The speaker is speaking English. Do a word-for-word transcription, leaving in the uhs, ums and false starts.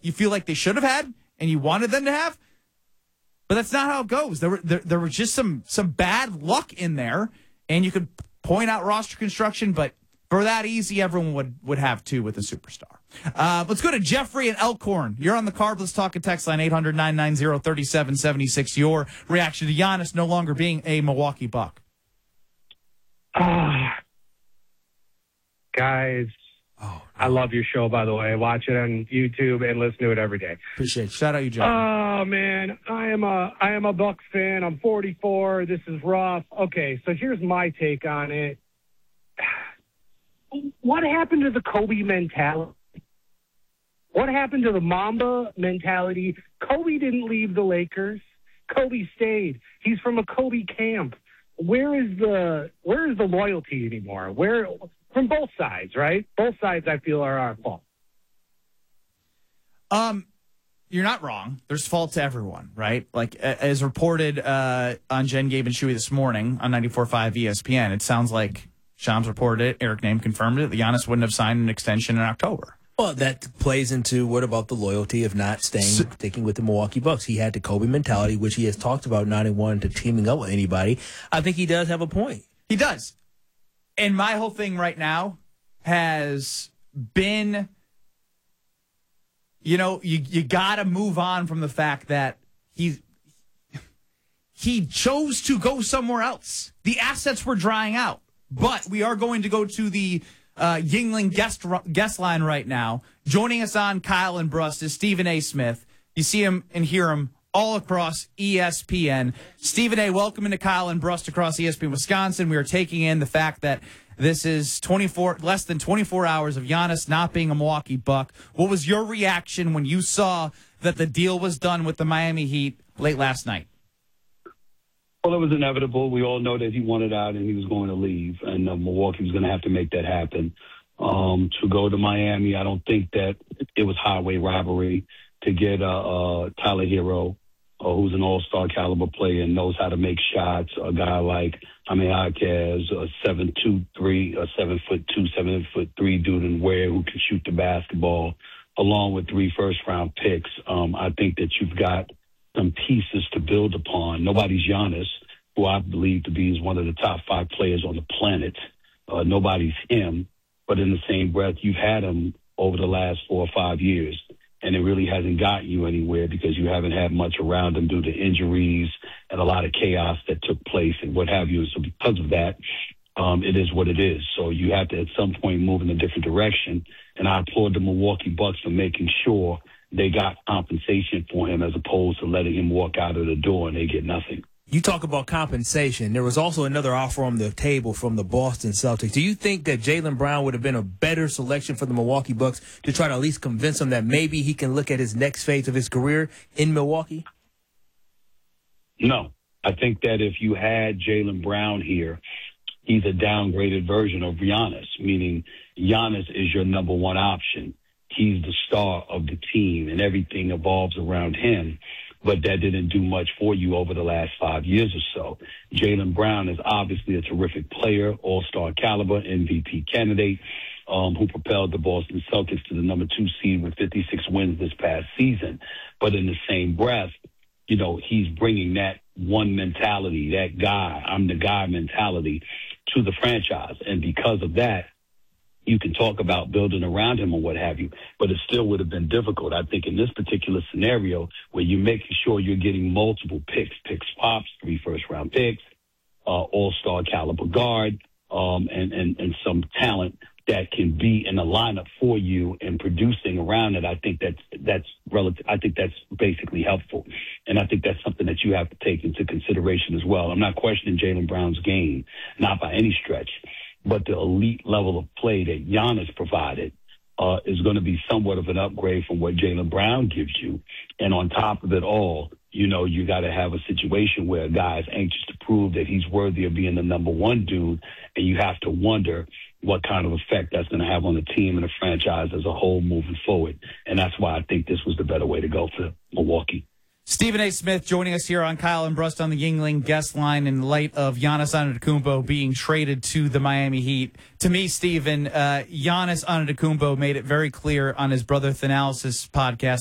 you feel like they should have had and you wanted them to have. But that's not how it goes. There were there, there was just some some bad luck in there, and you could point out roster construction, but for that easy, everyone would, would have two with a superstar. Uh, let's go to Jeffrey and Elkhorn. You're on the Carb. Let's talk at text line eight hundred, nine nine zero, three seven seven six. Your reaction to Giannis no longer being a Milwaukee Buck. Ah, guys, oh, I love your show, by the way. I watch it on YouTube and listen to it every day. Appreciate it. Shout out you, Jeff. Oh, man, I am a I am a Bucks fan. I'm forty-four. This is rough. Okay, so here's my take on it. What happened to the Kobe mentality? What happened to the Mamba mentality? Kobe didn't leave the Lakers. Kobe stayed. He's from a Kobe camp. Where is the where is the loyalty anymore? Where from both sides, right? Both sides, I feel, are our fault. Um, you're not wrong. There's fault to everyone, right? Like as reported uh, on Jen, Gabe, and Shuey this morning on ninety-four point five E S P N, it sounds like Shams reported it. Eric Name confirmed it. Giannis wouldn't have signed an extension in October. Well, that plays into what about the loyalty of not staying, so, sticking with the Milwaukee Bucks. He had the Kobe mentality, which he has talked about not wanting to teaming up with anybody. I think he does have a point. He does. And my whole thing right now has been, you know, you you got to move on from the fact that he he chose to go somewhere else. The assets were drying out. But we are going to go to the uh, Yingling guest guest line right now. Joining us on Kyle and Brust is Stephen A. Smith. You see him and hear him all across E S P N. Stephen A., welcome into Kyle and Brust across E S P N Wisconsin. We are taking in the fact that this is twenty-four less than twenty-four hours of Giannis not being a Milwaukee Buck. What was your reaction when you saw that the deal was done with the Miami Heat late last night? Well, it was inevitable. We all know that he wanted out and he was going to leave, and uh, Milwaukee was going to have to make that happen. Um, to go to Miami, I don't think that it was highway robbery to get uh, uh, Tyler Hero, uh, who's an all-star caliber player and knows how to make shots, a guy like Jaime Jaquez, a seven two three, a seven foot two, seven foot three dude in Ware who can shoot the basketball, along with three first-round picks. Um, I think that you've got some pieces to build upon. Nobody's Giannis, who I believe to be is one of the top five players on the planet. Uh, nobody's him. But in the same breath, you've had him over the last four or five years, and it really hasn't gotten you anywhere because you haven't had much around him due to injuries and a lot of chaos that took place and what have you. So because of that, um, it is what it is. So you have to at some point move in a different direction. And I applaud the Milwaukee Bucks for making sure they got compensation for him as opposed to letting him walk out of the door and they get nothing. You talk about compensation. There was also another offer on the table from the Boston Celtics. Do you think that Jaylen Brown would have been a better selection for the Milwaukee Bucks to try to at least convince him that maybe he can look at his next phase of his career in Milwaukee? No. I think that if you had Jaylen Brown here, he's a downgraded version of Giannis, meaning Giannis is your number one option. He's the star of the team, and everything evolves around him. But that didn't do much for you over the last five years or so. Jaylen Brown is obviously a terrific player, all-star caliber, M V P candidate, um, who propelled the Boston Celtics to the number two seed with fifty-six wins this past season. But in the same breath, you know, he's bringing that one mentality, that guy, I'm the guy mentality to the franchise. And because of that, you can talk about building around him or what have you, but it still would have been difficult. I think in this particular scenario where you're making sure you're getting multiple picks, pick swaps, three first-round picks, uh, all-star caliber guard, um, and, and, and some talent that can be in the lineup for you and producing around it, I think that's, that's relative. I think that's basically helpful. And I think that's something that you have to take into consideration as well. I'm not questioning Jaylen Brown's game, not by any stretch. But the elite level of play that Giannis provided uh, is going to be somewhat of an upgrade from what Jaylen Brown gives you. And on top of it all, you know, you got to have a situation where a guy is anxious to prove that he's worthy of being the number one dude, and you have to wonder what kind of effect that's going to have on the team and the franchise as a whole moving forward. And that's why I think this was the better way to go for Milwaukee. Stephen A. Smith joining us here on Kyle and Brust on the Yingling guest line in light of Giannis Antetokounmpo being traded to the Miami Heat. To me, Stephen, uh, Giannis Antetokounmpo made it very clear on his Brother Thanalis podcast